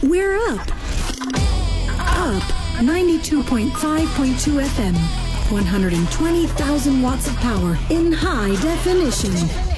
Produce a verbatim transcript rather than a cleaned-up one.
We're up. Up ninety-two point five point two F M. one hundred twenty thousand watts of power in high definition.